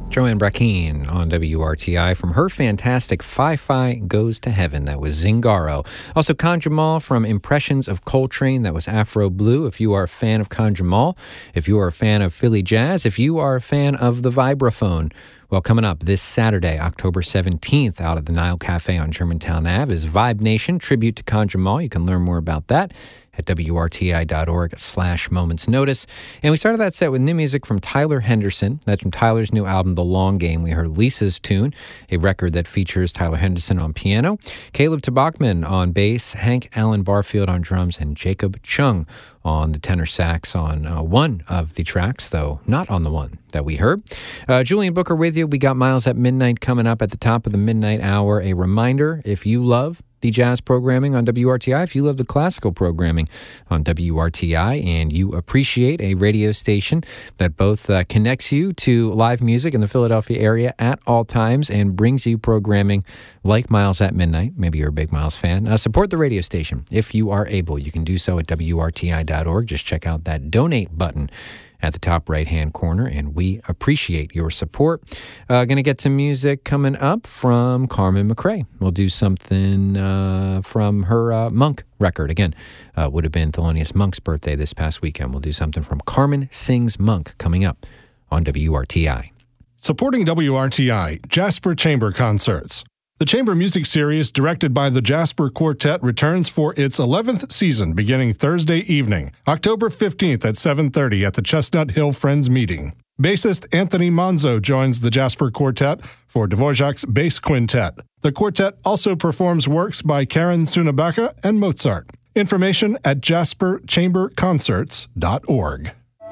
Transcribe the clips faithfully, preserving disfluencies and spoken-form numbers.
Joanne Brackeen on W R T I from her fantastic Fi-Fi Goes to Heaven. That was Zingaro. Also, Conjamal from Impressions of Coltrane. That was Afro Blue. If you are a fan of Conjamal, if you are a fan of Philly jazz, if you are a fan of the vibraphone, well, coming up this Saturday, October seventeenth, out at the Nile Cafe on Germantown Avenue is Vibe Nation, tribute to Conjamal. You can learn more about that at W-R-T-I.org slash moments notice. And we started that set with new music from Tyler Henderson. That's from Tyler's new album, The Long Game. We heard Lisa's Tune, a record that features Tyler Henderson on piano, Caleb Tabachman on bass, Hank Allen Barfield on drums, and Jacob Chung on the tenor sax on uh, one of the tracks, though not on the one that we heard. Uh, Julian Booker with you. We got Miles at Midnight coming up at the top of the midnight hour. A reminder, if you love the jazz programming on W R T I, if you love the classical programming on W R T I, and you appreciate a radio station that both uh, connects you to live music in the Philadelphia area at all times and brings you programming like Miles at Midnight, maybe you're a big Miles fan, uh, support the radio station if you are able. You can do so at W R T I dot org. Just check out that donate button at the top right-hand corner, and we appreciate your support. Uh, going to get some music coming up from Carmen McRae. We'll do something uh, from her uh, Monk record. Again, uh, would have been Thelonious Monk's birthday this past weekend. We'll do something from Carmen Sings Monk coming up on W R T I. Supporting W R T I, Jasper Chamber Concerts. The Chamber Music Series, directed by the Jasper Quartet, returns for its eleventh season beginning Thursday evening, October fifteenth at seven thirty at the Chestnut Hill Friends Meeting. Bassist Anthony Monzo joins the Jasper Quartet for Dvorak's Bass Quintet. The quartet also performs works by Karen Sunabaka and Mozart. Information at jasper chamber concerts dot org.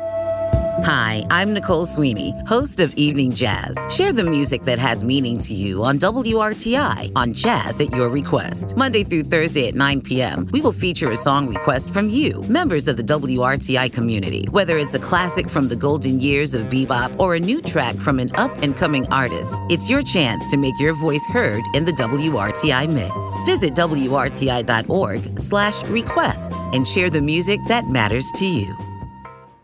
Hi, I'm Nicole Sweeney, host of Evening Jazz. Share the music that has meaning to you on W R T I on Jazz at Your Request. Monday through Thursday at nine p.m., we will feature a song request from you, members of the W R T I community. Whether it's a classic from the golden years of bebop or a new track from an up-and-coming artist, it's your chance to make your voice heard in the W R T I mix. Visit W R T I dot org slash requests and share the music that matters to you.